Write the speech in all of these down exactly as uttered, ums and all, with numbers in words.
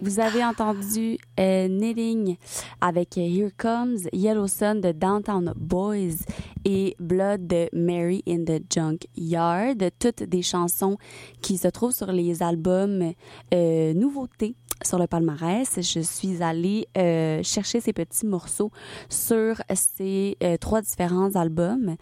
vous avez entendu euh, Knitting avec Here Comes, Yellow Sun de Downtown Boys et Blood de Mary in the Junkyard. Toutes des chansons qui se trouvent sur les albums euh, Nouveautés sur le palmarès. Je suis allée euh, chercher ces petits morceaux sur ces euh, trois différents albums.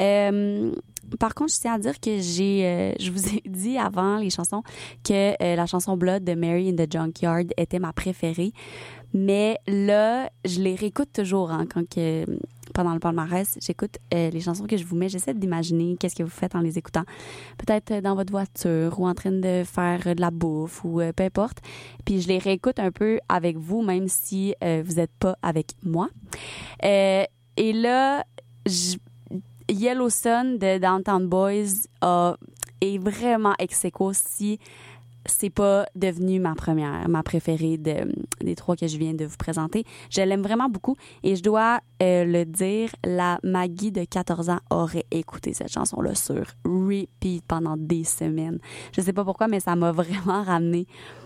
Euh, Par contre, je tiens à dire que j'ai, euh, je vous ai dit avant les chansons que euh, la chanson Blood de Mary in the Junkyard était ma préférée. Mais là, je les réécoute toujours hein, quand que, pendant le palmarès, j'écoute euh, les chansons que je vous mets. J'essaie d'imaginer qu'est-ce que vous faites en les écoutant. Peut-être dans votre voiture ou en train de faire de la bouffe ou euh, peu importe. Puis je les réécoute un peu avec vous, même si euh, vous n'êtes pas avec moi. Euh, et là, je Yellow Sun de Downtown Boys a, est vraiment ex-aequo si c'est pas devenu ma première, ma préférée de, des trois que je viens de vous présenter. Je l'aime vraiment beaucoup et je dois euh, le dire, la Maggie de quatorze ans aurait écouté cette chanson-là sur repeat pendant des semaines. Je sais pas pourquoi, mais ça m'a vraiment ramené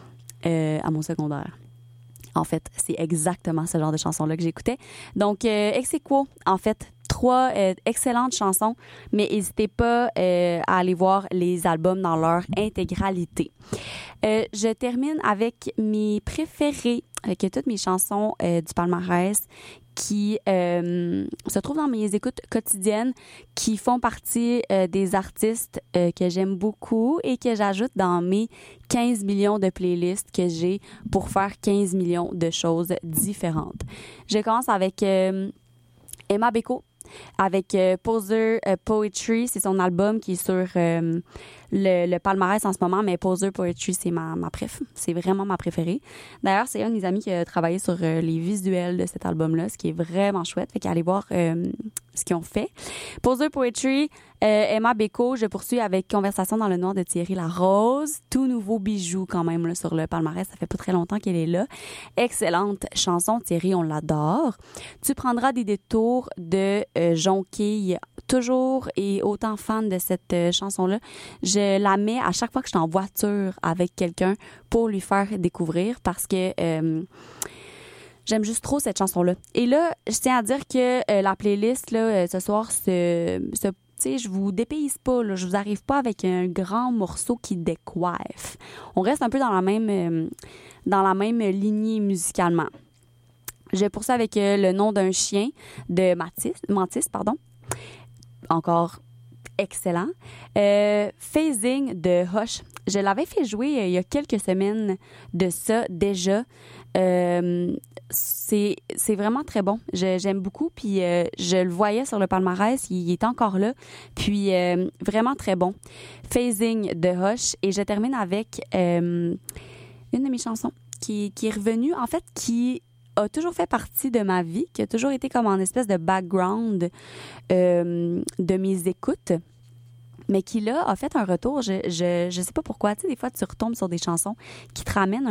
euh, à mon secondaire. En fait, c'est exactement ce genre de chanson-là que j'écoutais. Donc, euh, ex-aequo, en fait, trois euh, excellentes chansons, mais n'hésitez pas euh, à aller voir les albums dans leur intégralité. Euh, je termine avec mes préférés, avec toutes mes chansons euh, du palmarès qui euh, se trouvent dans mes écoutes quotidiennes, qui font partie euh, des artistes euh, que j'aime beaucoup et que j'ajoute dans mes quinze millions de playlists que j'ai pour faire quinze millions de choses différentes. Je commence avec euh, Emma Beko, avec euh, Poser euh, Poetry, c'est son album qui est sur euh, le, le palmarès en ce moment, mais Poser Poetry, c'est ma, ma préf, c'est vraiment ma préférée. D'ailleurs, c'est un de mes amis qui a travaillé sur euh, les visuels de cet album-là, ce qui est vraiment chouette, fait qu'allez voir euh, ce qu'ils ont fait. Poser Poetry, euh, Emma Beko, je poursuis avec Conversation dans le noir de Thierry Larose, tout nouveau bijou quand même là, sur le palmarès, ça fait pas très longtemps qu'elle est là. Excellente chanson, Thierry, on l'adore. Tu prendras des détours de euh, Jonquille, toujours et autant fan de cette euh, chanson-là. Je la mets à chaque fois que je suis en voiture avec quelqu'un pour lui faire découvrir parce que euh, j'aime juste trop cette chanson-là. Et là, je tiens à dire que euh, la playlist, là, euh, ce soir, ce, ce, tu sais, je vous dépayse pas, là, je vous arrive pas avec un grand morceau qui décoiffe. On reste un peu dans la même, euh, dans la même lignée musicalement. Je poursuis avec euh, Le nom d'un chien de Mathis, Mantis, pardon. Encore excellent. Euh, Phasing de Hush. Je l'avais fait jouer euh, il y a quelques semaines de ça déjà. Euh, c'est, c'est vraiment très bon. Je, j'aime beaucoup. Puis euh, je le voyais sur le palmarès. Il, il est encore là. Puis euh, vraiment très bon. Phasing de Hush. Et je termine avec euh, une de mes chansons qui, qui est revenue. En fait, qui a toujours fait partie de ma vie, qui a toujours été comme en espèce de background euh, de mes écoutes, mais qui là a fait un retour. Je je je sais pas pourquoi. Tu sais, des fois tu retombes sur des chansons qui te ramènent